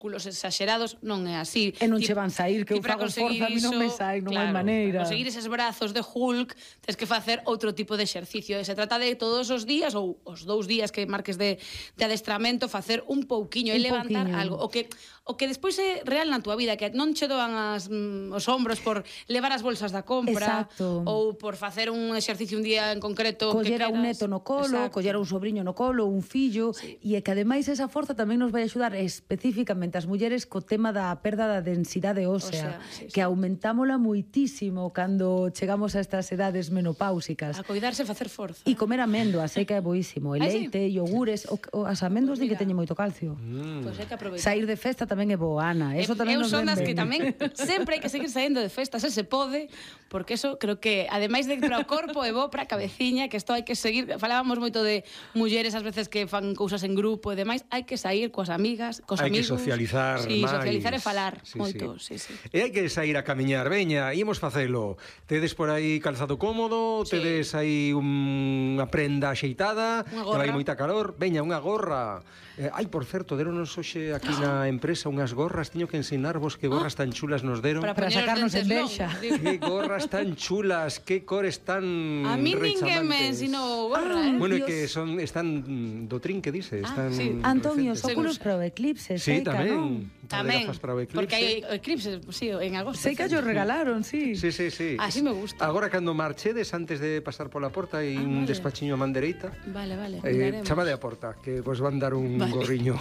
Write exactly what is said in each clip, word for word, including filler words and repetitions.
culos exagerados, non é así. E non che van sair, que eu fago forza, a mí non me sai, non hai maneira. Para conseguir eses brazos de Hulk, tens que facer outro tipo de exercicio. E se trata de todos os días, ou os dous días que marques de, de adestramento, facer un pouquiño e levantar pouquiño. algo. O que, o que despois é real na túa vida, que non che doan as, mm, os hombros por levar as bolsas da compra, exacto, ou por facer un exercicio un día en concreto. Coller a un neto no colo, exacto, coller a un sobrinho no colo, un fillo, sí. E que ademais esa forza tamén nos vai axudar especificamente as mulleres co tema da perda da densidade ósea, o sea, sí, sí. que aumentámola moitísimo cando chegamos a estas edades menopáusicas. A coidarse e facer forza. E comer amêndoas, sei que é boísimo. E leite, sí. Iogures, o, o, as amêndoas pues din que teñen moito calcio. Mm. Pois pues hai que aproveitar. Sair de festa tamén é boa, Ana. Eso tamén eu nos son das ben que tamén sempre hai que seguir saindo de festas, se se pode, porque eso creo que, ademais de para o corpo, é bo para a cabeciña, que isto hai que seguir. Falábamos moito de mulleres ás veces que fan cousas en grupo e demais, hai que sair coas amigas, cos hai amigos. Hai que socializar sí, máis. socializar e falar sí, moito, sí. Sí, sí. E hai que sair a camiñar, veña, imos facelo. Tedes por aí calzado cómodo, sí. Tedes aí unha prenda axeitada, que vai moita calor, veña, unha gorra. Eh, ai, por certo, deronos hoxe aquí na empresa unhas gorras, teño que ensinarvos que gorras tan chulas nos deron. Para, para sacarnos envexa. Que gorras tan chulas, que cores tan a mí ninguén me ensinou gorra, eh? Bueno, é que son, están do trin, que dice? Están ah, sí. Antonio, os óculos para o eclipse, sí, seica, tamén. non? Tamén, porque hai eclipses, sí, en agosto. Sei que yo regalaron, sí. Sí, sí, sí. Así me gusta. Agora, cando marchedes, antes de pasar pola porta, hai ah, un vale. despachiño a man dereita. Vale, vale, eh, chamade a porta, que vos van dar un vale. gorriño.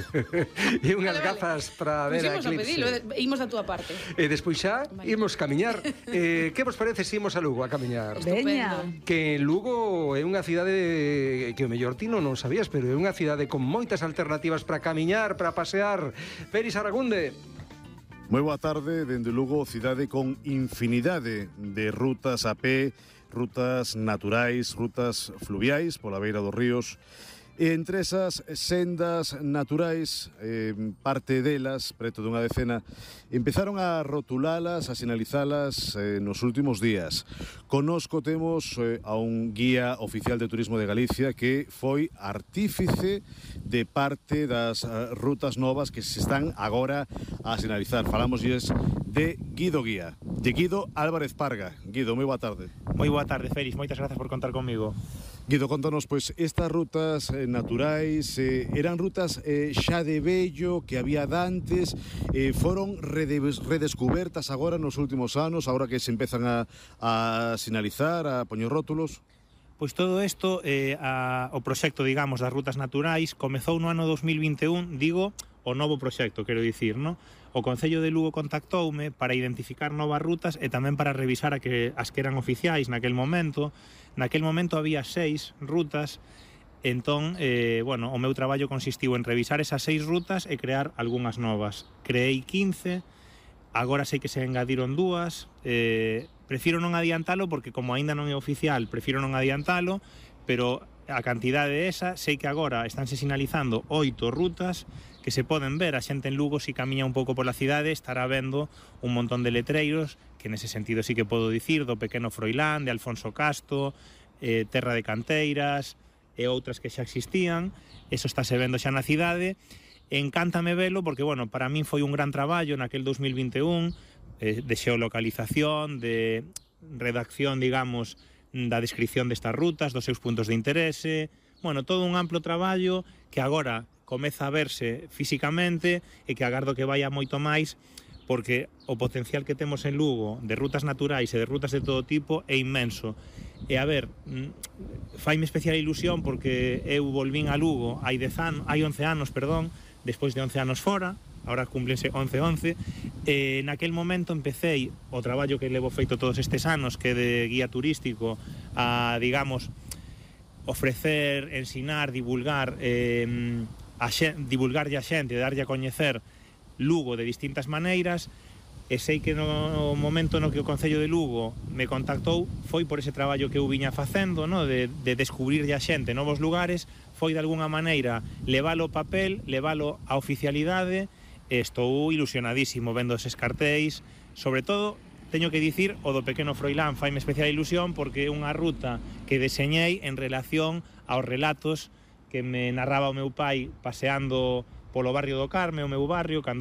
E unhas vale, gafas vale. para ver a eclipse. Imos a pedilo, imos da túa parte. E despois xa, vale. imos camiñar. Eh, que vos parece se imos a Lugo a camiñar? Veña. Que Lugo é unha cidade que o mellor ti non sabías, pero é unha cidade con moitas alternativas para camiñar, para pasear. Félix Aragunde. Moi boa tarde, dende Lugo, cidade con infinidade de rutas a pé, rutas naturais, rutas fluviais pola beira dos ríos. E entre esas sendas naturais, eh, parte delas, preto dunha decena, empezaron a rotulalas, a sinalizalas eh, nos últimos días. Conosco temos eh, a un guía oficial de turismo de Galicia que foi artífice de parte das uh, rutas novas que se están agora a sinalizar. Falámoslles de Guido Guía, de Guido Álvarez Parga. Guido, moi boa tarde. Moi boa tarde, Félix, moitas grazas por contar comigo. Guido, contanos, pois, estas rutas eh, naturais eh, eran rutas eh, xa de vello que había dantes, eh, foron redes, redescubertas agora nos últimos anos, agora que se empezan a, a sinalizar, a poñer rótulos? Pois todo isto, eh, a, o proxecto, digamos, das rutas naturais comezou no ano dos mil vinte e un, digo, o novo proxecto, quero dicir, non? O Concello de Lugo contactoume para identificar novas rutas e tamén para revisar a que, as que eran oficiais naquel momento. Naquel momento había seis rutas, entón, eh, bueno, o meu traballo consistiu en revisar esas seis rutas e crear algunhas novas. Creei quince, agora sei que se engadiron dúas, eh, prefiro non adiantalo porque como aínda non é oficial, prefiro non adiantalo, pero a cantidade esa, sei que agora estánse sinalizando oito rutas que se poden ver. A xente en Lugo, si camiña un pouco pola cidade, estará vendo un montón de letreiros, que nese sentido sí que podo dicir, do Pequeno Froilán, de Alfonso Casto, eh, Terra de Canteiras e outras que xa existían. Eso estáse vendo xa na cidade. Encántame velo porque, bueno, para min foi un gran traballo naquel dos mil vinte e un, eh, de xeolocalización, de redacción, digamos, da descripción destas rutas, dos seus puntos de interese, bueno, todo un amplo traballo que agora comeza a verse físicamente e que agardo que vaya moito máis, porque o potencial que temos en Lugo de rutas naturais e de rutas de todo tipo é inmenso. E a ver, faime especial ilusión porque eu volvín a Lugo hai dez anos, hai once anos, perdón, despois de once anos fora, agora cúmplense once once, e naquel momento empecéi o traballo que levo feito todos estes anos, que de guía turístico a, digamos, ofrecer, ensinar, divulgar, eh, a xente, divulgarlle a xente, darlle a coñecer Lugo de distintas maneiras, e sei que no momento no que o Concello de Lugo me contactou foi por ese traballo que eu viña facendo, no? de, de descubrirlle a xente novos lugares, foi de alguna maneira leválo ao papel, leválo á oficialidade, e estou ilusionadísimo vendo eses cartéis. Sobre todo, teño que dicir, o do Pequeno Froilán faime especial ilusión porque é unha ruta que deseñei en relación aos relatos que me narraba o meu pai paseando polo barrio do Carme, o meu barrio, cando